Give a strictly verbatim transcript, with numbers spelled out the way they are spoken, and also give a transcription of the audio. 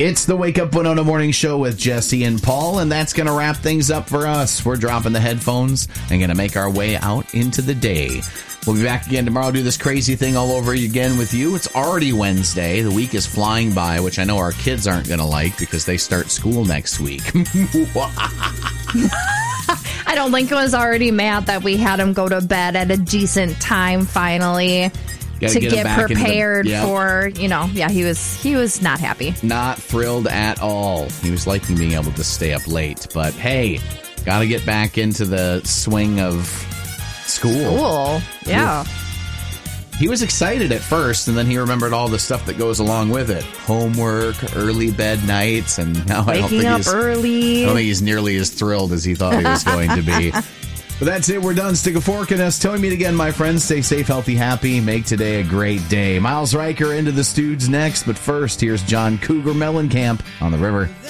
It's the Wake Up Winona Morning Show with Jesse and Paul, and that's going to wrap things up for us. We're dropping the headphones and going to make our way out into the day. We'll be back again tomorrow, do this crazy thing all over again with you. It's already Wednesday. The week is flying by, which I know our kids aren't going to like because they start school next week. I don't think I was already mad that we had him go to bed at a decent time finally. Gotta to get get, back prepared the, yep. for, you know, yeah, he was he was not happy. Not thrilled at all. He was liking being able to stay up late. But hey, got to get back into the swing of school. School, yeah. He was excited at first, and then he remembered all the stuff that goes along with it. Homework, early bed nights, and now I don't Waking think up he's, early. I don't think he's nearly as thrilled as he thought he was going to be. But that's it. We're done. Stick a fork in us. Till we meet again, my friends. Stay safe, healthy, happy. Make today a great day. Miles Riker into the Stoods next. But first, here's John Cougar Mellencamp on the river.